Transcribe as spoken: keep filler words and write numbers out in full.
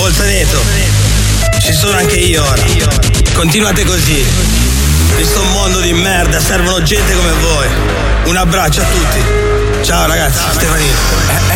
Bolzaneto. Ci sono anche io ora. Continuate così. In sto mondo di merda servono gente come voi. Un abbraccio a tutti. Ciao ragazzi, Stefanino.